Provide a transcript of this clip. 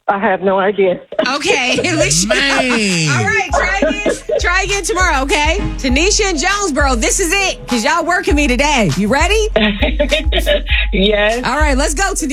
I have no idea. Okay, at least Man. All right, try again tomorrow, okay? Tanisha and Jonesboro, this is it, because y'all working me today. You ready? Yes. All right, let's go, Tanisha.